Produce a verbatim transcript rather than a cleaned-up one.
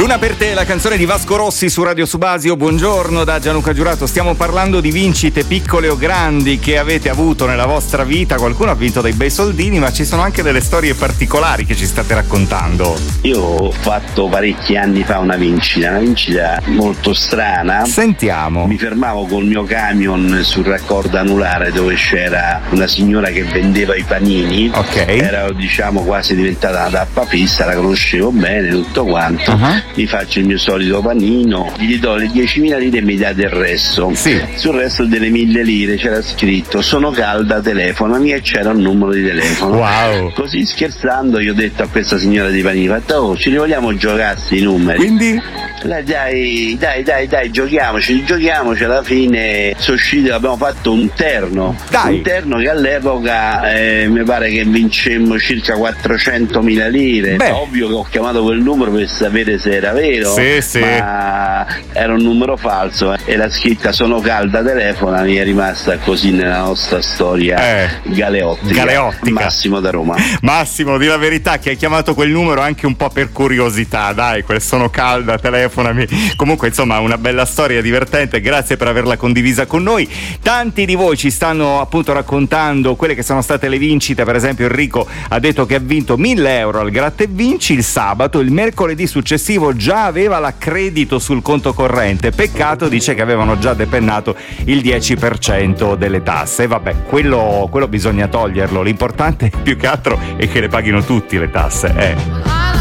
Luna per te, la canzone di Vasco Rossi su Radio Subasio. Buongiorno da Gianluca Giurato. Stiamo parlando di vincite piccole o grandi che avete avuto nella vostra vita. Qualcuno ha vinto dei bei soldini, ma ci sono anche delle storie particolari che ci state raccontando. Io ho fatto parecchi anni fa una vincita, una vincita molto strana. Sentiamo. Mi fermavo col mio camion sul raccordo anulare dove c'era una signora che vendeva i panini. Ok. Era, diciamo, quasi diventata una tappapista, la conoscevo bene, tutto quanto. Uh-huh. Mi faccio il mio solito panino, gli do le diecimila lire e mi dà del resto. Sì. Sul resto delle mille lire c'era scritto sono calda, telefonami, e c'era un numero di telefono. Wow. Così scherzando io ho detto a questa signora dei panini, fatta, oh, ci vogliamo giocarsi i numeri? Quindi? Dai, dai, dai, dai, dai, giochiamoci, giochiamoci, alla fine sono usciti, abbiamo fatto un terno. Dai. Un terno che all'epoca eh, mi pare che vincemmo circa quattrocentomila lire. Beh. Ovvio che ho chiamato quel numero per sapere se era vero, sì, sì. ma era un numero falso, eh. E la scritta sono calda, telefona, mi è rimasta così nella nostra storia eh. galeottica. Galeottica. Massimo da Roma. Massimo, di la verità che hai chiamato quel numero anche un po' per curiosità, dai, quel sono calda, telefonami. Comunque, insomma, una bella storia divertente, grazie per averla condivisa con noi. Tanti di voi ci stanno appunto raccontando quelle che sono state le vincite. Per esempio Enrico ha detto che ha vinto mille euro al Gratta e Vinci il sabato, il mercoledì successivo già aveva l'accredito sul conto corrente, peccato, dice, che avevano già depennato il dieci per cento delle tasse. Vabbè, quello, quello bisogna toglierlo, l'importante più che altro è che le paghino tutti le tasse, eh.